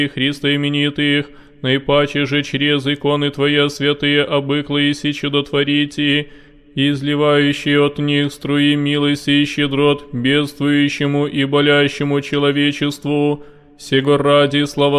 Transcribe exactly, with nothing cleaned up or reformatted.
Христа именитых, наипаче же через иконы Твоя святые обыклы и си чудотворите, изливающие от них струи милости и щедрот бедствующему и болящему человечеству, сего ради слава